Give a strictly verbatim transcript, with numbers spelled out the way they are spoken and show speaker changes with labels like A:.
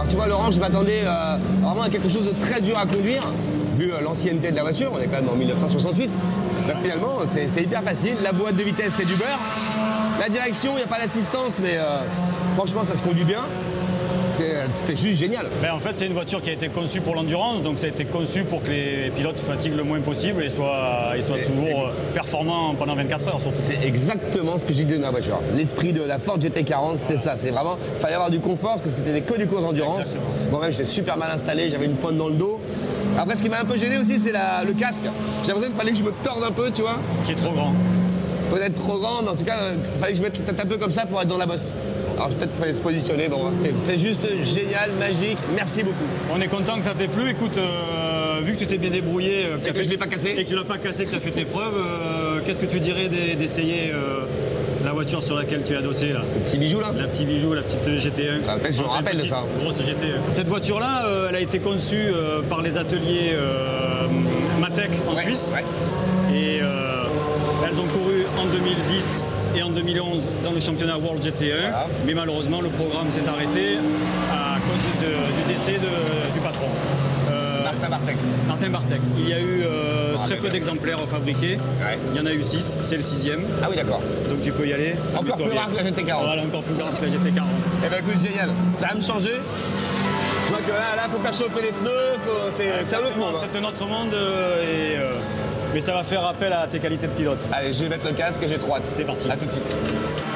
A: tu vois, l'Orange, je m'attendais euh, vraiment à quelque chose de très dur à conduire, vu euh, l'ancienneté de la voiture, on est quand même en mille neuf cent soixante-huit. Bah, finalement, c'est hyper facile. La boîte de vitesse, c'est du beurre. La direction, il n'y a pas d'assistance, mais euh, franchement, ça se conduit bien. C'était juste génial.
B: Ben en fait, c'est une voiture qui a été conçue pour l'endurance, donc ça a été conçu pour que les pilotes fatiguent le moins possible et soient, et soient et, toujours et... performants pendant vingt-quatre heures.
A: C'est exactement ce que j'ai dit de ma voiture. L'esprit de la Ford G T quarante, c'est ça. C'est vraiment, il fallait avoir du confort parce que c'était que du course endurance. Moi-même, j'étais super mal installé, j'avais une pointe dans le dos. Après, ce qui m'a un peu gêné aussi, c'est le casque. J'ai l'impression qu'il fallait que je me torde un peu, tu vois.
B: Qui est trop grand.
A: Peut-être trop grand, mais en tout cas, il fallait que je mette peut-être un peu comme ça pour être dans la bosse. Alors peut-être qu'il fallait se positionner, bon, c'était juste génial, magique, merci beaucoup.
B: On est content que ça t'ait plu, écoute, euh, vu que tu t'es bien débrouillé, euh,
A: que, que fait... je l'ai pas cassé.
B: Et que tu l'as pas cassé, que tu as fait tes preuves, euh, qu'est-ce que tu dirais d'essayer euh, la voiture sur laquelle tu es adossé là?
A: Ce petit bijou là?
B: La petite bijou, la petite G T un.
A: Ah, peut-être que je me rappelle de ça.
B: Grosse G T un. Cette voiture-là, euh, elle a été conçue euh, par les ateliers euh, Matec en
A: ouais,
B: Suisse.
A: Ouais.
B: Et euh, elles ont couru en deux mille dix et en deux mille onze dans le championnat World G T un, voilà. Mais malheureusement le programme s'est arrêté à cause de, du décès de, du patron.
A: Euh, Martin Bartek.
B: Martin Bartek. Il y a eu euh, ah, très peu d'exemplaires fabriqués. Ouais. Il y en a eu six, c'est le sixième.
A: Ah oui, d'accord.
B: Donc tu peux y aller.
A: Encore plus rare que la G T quarante.
B: Voilà, encore plus rare que la G T quarante.
A: Eh ben écoute, génial. Ça va me changer. Je vois que là, là, faut faire chauffer les pneus, c'est un autre monde.
B: C'est un autre monde euh, et... Euh, mais ça va faire appel à tes qualités de pilote.
A: Allez, je vais mettre le casque et j'ai trop hâte.
B: C'est parti.
A: À tout de suite.